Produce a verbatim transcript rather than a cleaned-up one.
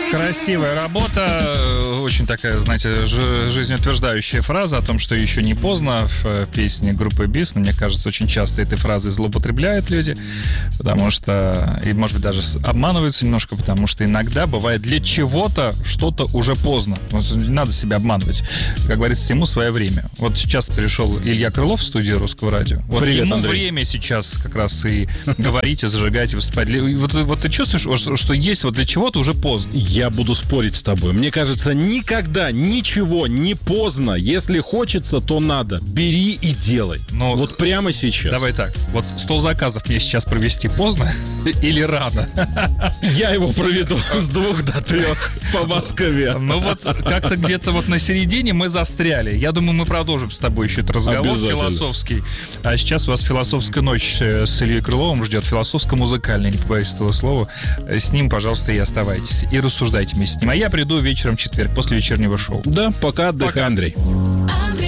Красивая работа, очень такая, знаете, жизнеутверждающая фраза о том, что еще не поздно в песне группы Бис. Мне кажется, очень часто этой фразой злоупотребляют люди, потому что, и может быть даже обманываются немножко, потому что иногда бывает для чего-то что-то уже поздно. Не надо себя обманывать. Как говорится, всему свое время. Вот сейчас пришел Илья Крылов в студию Русского радио. Вот Привет, ему Андрей. время сейчас как раз и говорить, и зажигать, и выступать. Вот, вот ты чувствуешь, что есть вот для чего-то уже поздно? Я буду спорить с тобой. Мне кажется, никогда ничего не поздно. Если хочется, то надо. Бери и делай. Но вот прямо сейчас. Давай так. Вот стол заказов мне сейчас провести поздно или рано? Я его проведу с двух до трех по Москве. Ну вот как-то где-то вот на середине мы застряли. Я думаю, мы продолжим с тобой еще этот разговор философский. А сейчас у вас философская ночь с Ильей Крыловым ждет. Философско-музыкальная, не побоюсь этого слова. С ним, пожалуйста, и оставайтесь. И рассуждайте вместе с ним. А я приду вечером в четверг после вечернего шоу. Да, пока отдыхай, Андрей.